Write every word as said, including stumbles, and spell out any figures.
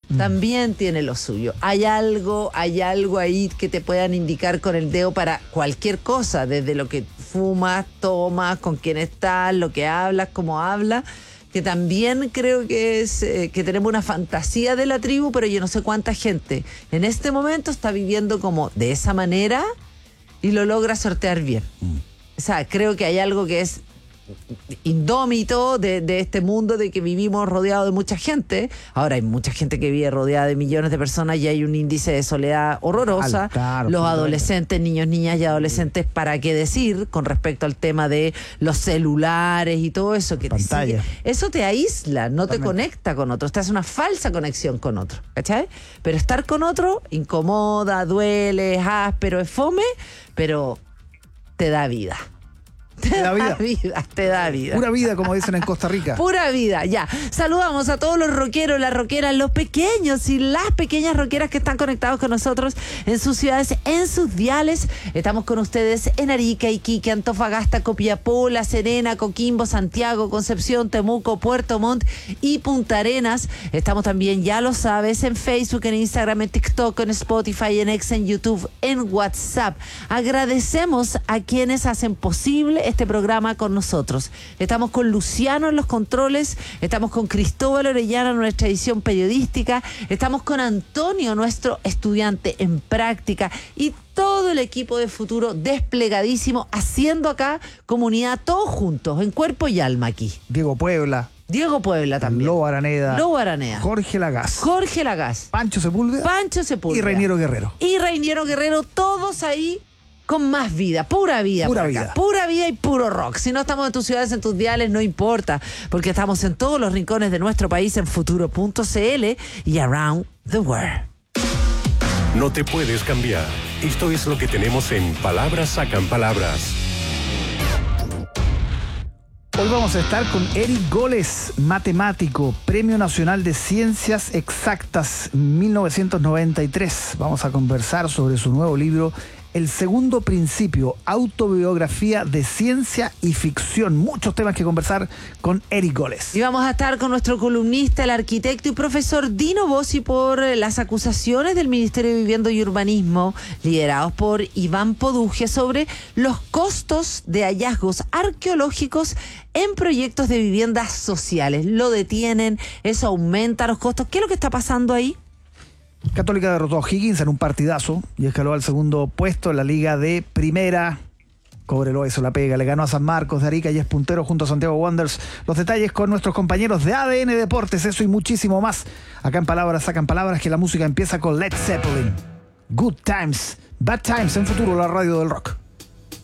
mm. también tiene lo suyo. Hay algo, hay algo ahí que te puedan indicar con el dedo para cualquier cosa, desde lo que fumas, tomas, con quién estás, lo que hablas, cómo hablas, que también creo que es eh, que tenemos una fantasía de la tribu, pero yo no sé cuánta gente en este momento está viviendo como de esa manera y lo logra sortear bien. Mm. O sea, creo que hay algo que es indómito de, de este mundo de que vivimos rodeados de mucha gente. Ahora hay mucha gente que vive rodeada de millones de personas y hay un índice de soledad horrorosa. Claro, los claro. adolescentes, niños, niñas y adolescentes, ¿para qué decir? Con respecto al tema de los celulares y todo eso que te sigue, eso te aísla, no Totalmente. Te conecta con otros, te hace una falsa conexión con otro, ¿cachai? Pero estar con otro incomoda, duele, es áspero, es fome, pero te da vida. Te da vida. vida, te da vida. Pura vida, como dicen en Costa Rica. Pura vida, ya. Saludamos a todos los rockeros, las rockeras, los pequeños y las pequeñas rockeras que están conectados con nosotros en sus ciudades, en sus diales. Estamos con ustedes en Arica, Iquique, Antofagasta, Copiapó, La Serena, Coquimbo, Santiago, Concepción, Temuco, Puerto Montt y Punta Arenas. Estamos también, ya lo sabes, en Facebook, en Instagram, en TikTok, en Spotify, en X, en YouTube, en WhatsApp. Agradecemos a quienes hacen posible este programa con nosotros. Estamos con Luciano en los controles, estamos con Cristóbal Orellana en nuestra edición periodística, estamos con Antonio, nuestro estudiante en práctica, y todo el equipo de Futuro desplegadísimo, haciendo acá comunidad todos juntos, en cuerpo y alma aquí. Diego Puebla. Diego Puebla también. Lobo Araneda. Lobo Araneda. Jorge Lagas. Jorge Lagas. Pancho Sepúlveda. Pancho Sepúlveda. Y Reiniero Guerrero. Y Reiniero Guerrero, todos ahí con más vida, pura vida. Pura por acá. vida. Pura vida y puro rock. Si no estamos en tus ciudades, en tus diales, no importa, porque estamos en todos los rincones de nuestro país en futuro punto c l y around the world. No te puedes cambiar. Esto es lo que tenemos en Palabras Sacan Palabras. Hoy vamos a estar con Eric Goles, matemático, Premio Nacional de Ciencias Exactas mil novecientos noventa y tres. Vamos a conversar sobre su nuevo libro, El Segundo Principio, autobiografía de ciencia y ficción. Muchos temas que conversar con Eric Goles. Y vamos a estar con nuestro columnista, el arquitecto y profesor Dino Bossi, por las acusaciones del Ministerio de Vivienda y Urbanismo, liderados por Iván Poduje, sobre los costos de hallazgos arqueológicos en proyectos de viviendas sociales. Lo detienen, eso aumenta los costos. ¿Qué es lo que está pasando ahí? Católica derrotó a O'Higgins en un partidazo y escaló al segundo puesto en la Liga de Primera. Cobreloa hizo la pega, le ganó a San Marcos de Arica y es puntero junto a Santiago Wanderers. Los detalles con nuestros compañeros de A D N Deportes, eso y muchísimo más. Acá en Palabras Sacan Palabras, que la música empieza con Led Zeppelin. Good Times, Bad Times en Futuro, la radio del rock.